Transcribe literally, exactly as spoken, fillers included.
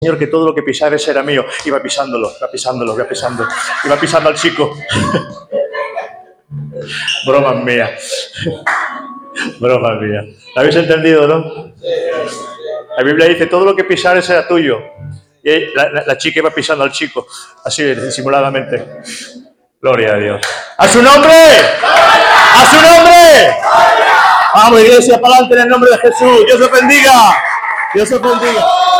Señor, que todo lo que pisares era mío. Iba pisándolo, iba pisándolo, iba pisando. Iba pisando al chico. Broma mía. Broma mía. ¿La habéis entendido, no? La Biblia dice, todo lo que pisares era tuyo. Y la, la, la chica iba pisando al chico, así disimuladamente. Gloria a Dios. ¡A su nombre! ¡A su nombre! Vamos, iglesia, para adelante en el nombre de Jesús. Dios os bendiga. Dios os bendiga.